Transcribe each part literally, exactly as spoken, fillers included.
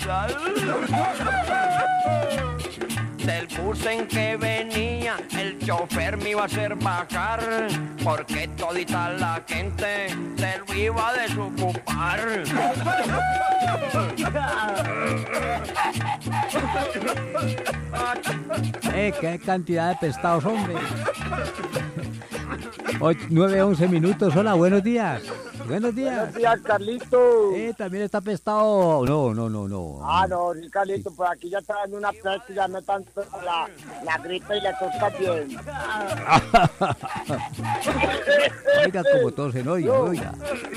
casualidad. Del bus en que venía, el chofer me iba a hacer bajar, porque todita la gente se lo iba a desocupar. Eh, qué cantidad de pestados, hombre. nueve, once minutos. Hola, buenos días. Buenos días. Buenos días, Carlito. Eh, también está pestado. No, no, no, no. Ah, no, sí, Carlito, por aquí ya está dando una peste, ya no tanto la, la gripe y la tos también. Oiga, como tosen, oiga, oiga.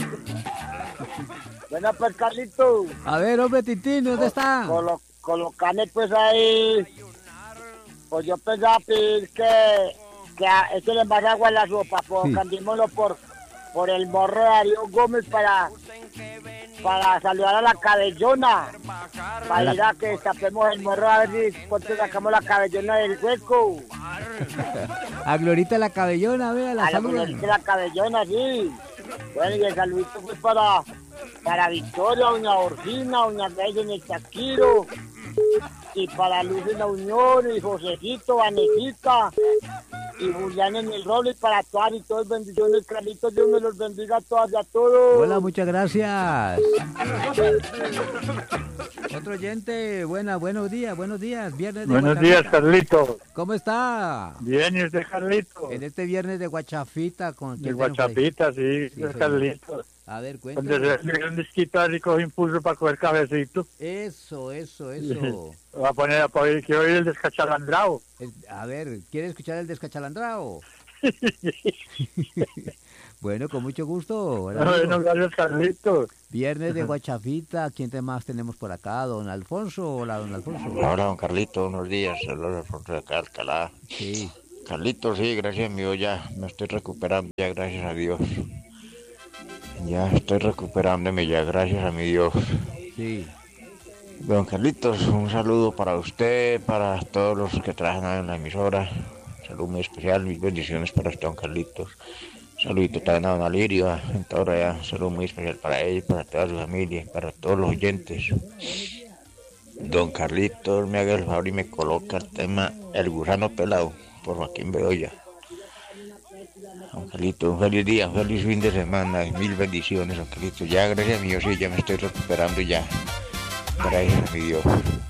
Bueno, pues, Carlito. A ver, hombre, Tintín, ¿dónde está? Colo, colocame, pues, ahí. Pues yo pensaba pedir que, que échale más agua a la sopa, pues, Sí. cambiémoslo por, por el morro de Darío Gómez para, para saludar a la cabellona. Para ir a que destapemos el morro a ver si cuánto sacamos la cabellona del hueco. A Glorita la Cabellona, vea, la A la saludan. Glorita la cabellona, sí. Bueno, y el saludito fue para, para Victoria, doña Orgina, doña Grace en el Chaquiro, y para Luz en la Unión, y Josecito, Vanesita, y Julián en el Roble, y para todas y todas bendiciones, Carlitos, Dios me los bendiga a todas y a todos. Hola, muchas gracias. Otro oyente, buena, buenos días, buenos días. Viernes de Buenos Guachafita. días, Carlito. ¿Cómo está? Bien, ¿y usted, Carlito? En este viernes de Guachafita. Con De ¿quién tenemos ahí? Guachapita, sí, Sí, es señor. Carlito. A ver, Donde cuéntame. se le un disquito así coge impulso para coger cafecito. Eso, eso, eso. Va a poner, a poner, quiero oír el descachalandrado. El- a ver, ¿quiere escuchar el descachalandrado? Bueno, con mucho gusto. Hola, amigo. Bueno, gracias, Carlito. Viernes de Guachafita. ¿Quién te más tenemos por acá? ¿Don Alfonso? Hola, don Alfonso. Hola, don Carlito, buenos días. Saludos, Alfonso de acá, Alcalá. Sí. Carlito, sí, gracias a Dios, ya me estoy recuperando, ya gracias a Dios. Ya estoy recuperándome, ya gracias a mi Dios. Sí. Don Carlitos, un saludo para usted, para todos los que trabajan en la emisora. Saludo muy especial, mis bendiciones para usted, don Carlitos. Saludito también a don Alirio, en toda hora ya. Saludo muy especial para él, para toda su familia, para todos los oyentes. Don Carlitos, me haga el favor y me coloca el tema El Gusano Pelado, por Joaquín Bedoya. Don Carlitos, un feliz día, un feliz fin de semana, y mil bendiciones, don Carlitos. Ya, gracias a mi Dios, sí, ya me estoy recuperando ya. Gracias a mi Dios.